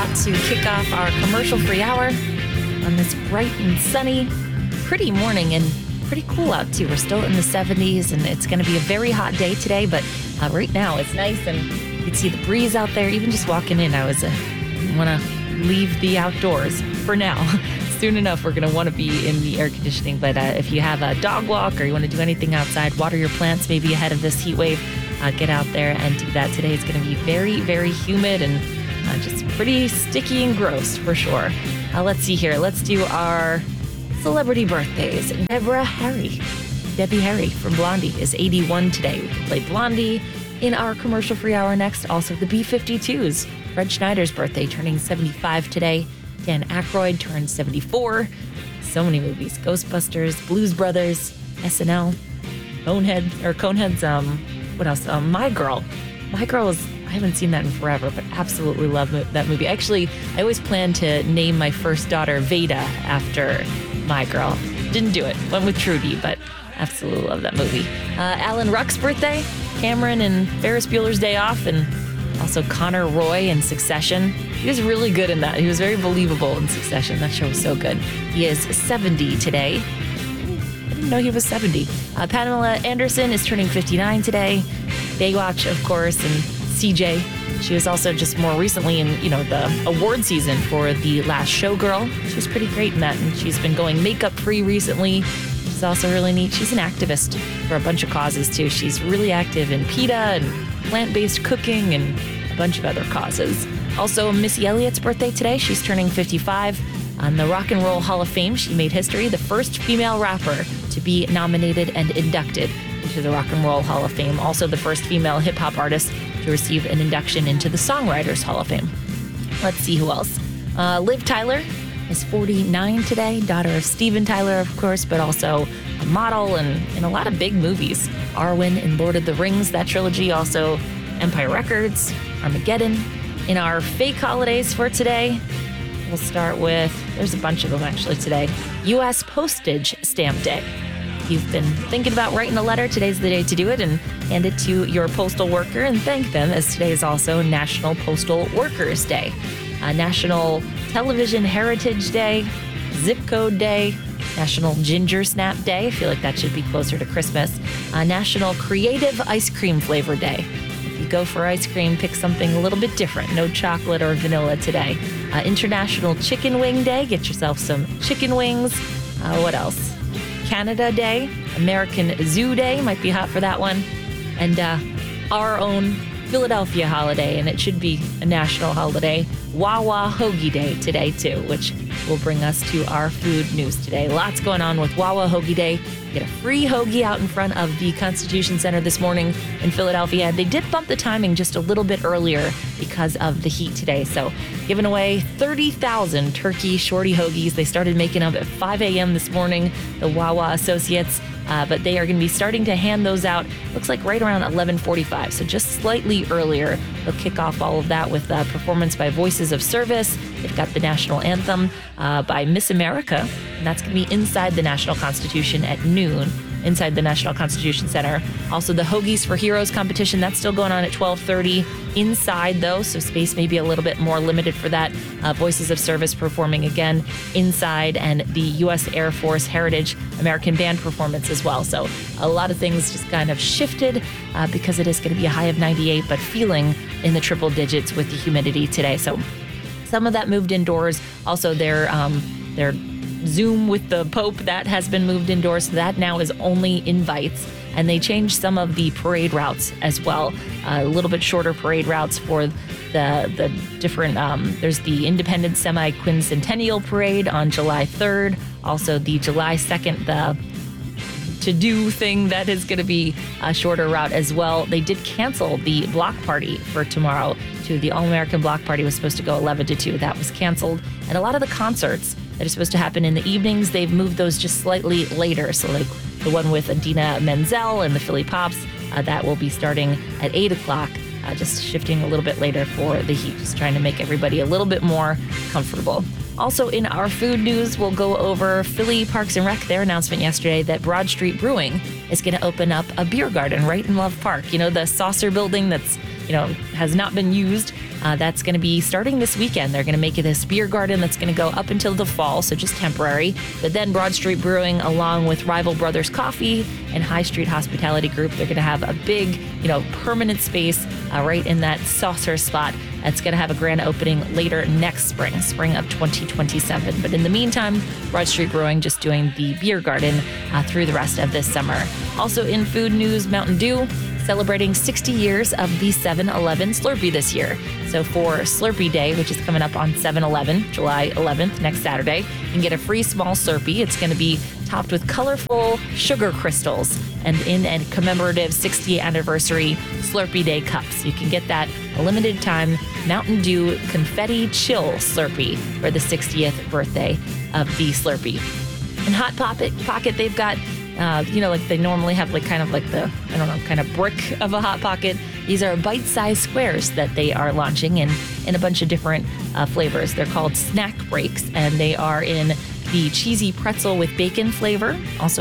spot to kick off our commercial-free hour on this bright and sunny, pretty morning, and pretty cool out too. We're still in the 70s, and it's going to be a very hot day today, but right now it's nice, and you can see the breeze out there. Even just walking in, I want to leave the outdoors for now. Soon enough, we're going to want to be in the air conditioning, but if you have a dog walk or you want to do anything outside, water your plants maybe ahead of this heat wave, get out there and do that. Today it's going to be very, very humid and just pretty sticky and gross for sure. Let's see here. Let's do our celebrity birthdays. Debbie Harry from Blondie is 81 today. We can play Blondie in our commercial-free hour next. Also, the B-52s. Fred Schneider's birthday, turning 75 today. Dan Aykroyd turns 74. So many movies. Ghostbusters, Blues Brothers, SNL, Coneheads, what else? My Girl. My Girl is, I haven't seen that in forever, but absolutely love that movie. Actually, I always planned to name my first daughter Veda after My Girl. Didn't do it. Went with Trudy, but absolutely love that movie. Alan Ruck's birthday, Cameron and Ferris Bueller's Day Off, and also Connor Roy in Succession. He was really good in that. He was very believable in Succession. That show was so good. He is 70 today. I didn't know he was 70. Pamela Anderson is turning 59 today. Baywatch, of course, and CJ. She was also just more recently in, the award season for The Last Showgirl. She was pretty great in that, and she's been going makeup-free recently. She's also really neat. She's an activist for a bunch of causes, too. She's really active in PETA and plant-based cooking and a bunch of other causes. Also, Missy Elliott's birthday today. She's turning 55. On the Rock and Roll Hall of Fame, she made history, the first female rapper to be nominated and inducted into the Rock and Roll Hall of Fame. Also, the first female hip-hop artist to receive an induction into the Songwriters Hall of Fame. Let's see who else. Liv Tyler is 49 today, daughter of Steven Tyler, of course, but also a model and in a lot of big movies. Arwen in Lord of the Rings, that trilogy, also Empire Records, Armageddon. In our fake holidays for today, we'll start with, there's a bunch of them actually today, U.S. Postage Stamp Day. If you've been thinking about writing a letter, today's the day to do it and hand it to your postal worker and thank them, as today is also National Postal Workers Day. National Television Heritage Day, Zip Code Day, National Ginger Snap Day. I feel like that should be closer to Christmas. National Creative Ice Cream Flavor Day. If you go for ice cream, pick something a little bit different. No chocolate or vanilla today. International Chicken Wing Day. Get yourself some chicken wings. What else? Canada Day. American Zoo Day. Might be hot for that one. And our own Philadelphia holiday, and it should be a national holiday, Wawa Hoagie Day today too, which will bring us to our food news today. Lots going on with Wawa Hoagie Day. Get a free hoagie out in front of the Constitution Center this morning in Philadelphia. They did bump the timing just a little bit earlier because of the heat today. So giving away 30,000 turkey shorty hoagies. They started making them at 5 a.m. this morning, the Wawa associates. But they are going to be starting to hand those out, looks like right around 11:45, so just slightly earlier. They'll kick off all of that with performance by Voices of Service. They've got the national anthem by Miss America, and that's going to be inside the National Constitution at noon, inside the National Constitution Center. Also, the Hoagies for Heroes competition, that's still going on at 12:30. Inside, though, so space may be a little bit more limited for that. Voices of Service performing again inside, and the U.S. Air Force Heritage American Band performance as well. So a lot of things just kind of shifted because it is going to be a high of 98, but feeling in the triple digits with the humidity today. So some of that moved indoors. Also, their Zoom with the Pope, that has been moved indoors. So that now is only invites. And they changed some of the parade routes as well. A little bit shorter parade routes for the different, there's the Independence Semi-Quincentennial Parade on July 3rd. Also the July 2nd, the to-do thing, that is going to be a shorter route as well. They did cancel the block party for tomorrow. The All-American Block Party was supposed to go 11 to 2. That was canceled. And a lot of the concerts that are supposed to happen in the evenings, they've moved those just slightly later. So like the one with Idina Menzel and the Philly Pops, that will be starting at 8 o'clock, just shifting a little bit later for the heat, just trying to make everybody a little bit more comfortable. Also in our food news, we'll go over Philly Parks and Rec, their announcement yesterday that Broad Street Brewing is going to open up a beer garden right in Love Park. You know, the saucer building that's, has not been used. That's going to be starting this weekend. They're going to make this beer garden that's going to go up until the fall, so just temporary. But then Broad Street Brewing, along with Rival Brothers Coffee and High Street Hospitality Group, they're going to have a big, permanent space right in that saucer spot. That's going to have a grand opening later next spring of 2027. But in the meantime, Broad Street Brewing just doing the beer garden through the rest of this summer. Also in food news, Mountain Dew celebrating 60 years of the 7-Eleven Slurpee this year. So for Slurpee Day, which is coming up on 7-Eleven, July 11th, next Saturday, you can get a free small Slurpee. It's going to be topped with colorful sugar crystals and in a commemorative 60th anniversary Slurpee Day cups. You can get that a limited time Mountain Dew Confetti Chill Slurpee for the 60th birthday of the Slurpee. In Hot Pocket, they've got like they normally have kind of brick of a Hot Pocket. These are bite-sized squares that they are launching in a bunch of different flavors. They're called Snack Breaks, and they are in the cheesy pretzel with bacon flavor, also